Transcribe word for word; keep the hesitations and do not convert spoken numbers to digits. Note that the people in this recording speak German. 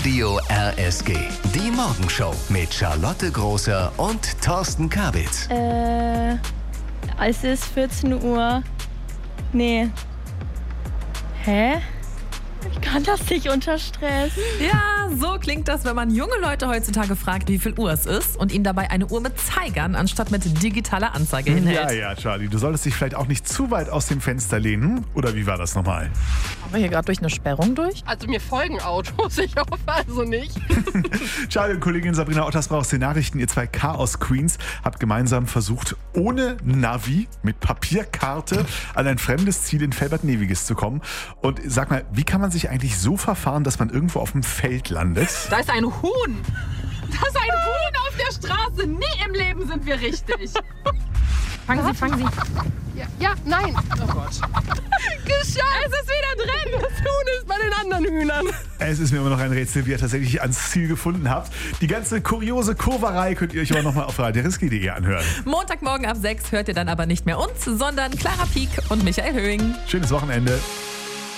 Radio R S G. Die Morgenshow mit Charlotte Großer und Thorsten Kabitz. Äh, es ist vierzehn Uhr. Nee. Hä? Ich kann das nicht unter Stress. Ja, so klingt das, wenn man junge Leute heutzutage fragt, wie viel Uhr es ist und ihnen dabei eine Uhr mit Zeigern anstatt mit digitaler Anzeige hinhält. Ja, ja, Charlie, du solltest dich vielleicht auch nicht zu weit aus dem Fenster lehnen. Oder wie war das nochmal? Haben wir hier gerade durch eine Sperrung durch? Also mir folgen Autos, ich hoffe also nicht. Charlie und Kollegin Sabrina Ottersbach aus den Nachrichten, ihr zwei Chaos-Queens, habt gemeinsam versucht, ohne Navi, mit Papierkarte an ein fremdes Ziel in Felbert-Neviges zu kommen. Und sag mal, wie kann man sich eigentlich so verfahren, dass man irgendwo auf dem Feld landet? Da ist ein Huhn. Da ist ein Huhn auf der Straße. Nie im Leben sind wir richtig. Fangen Sie, fangen Sie. Ja, ja, nein. Oh Gott. Geschafft. Es ist wieder drin. Das Huhn ist bei den anderen Hühnern. Es ist mir immer noch ein Rätsel, wie ihr tatsächlich ans Ziel gefunden habt. Die ganze kuriose Kurverei könnt ihr euch aber nochmal auf radio r s g punkt d e anhören. Montagmorgen ab sechs hört ihr dann aber nicht mehr uns, sondern Clara Pieck und Michael Höhing. Schönes Wochenende.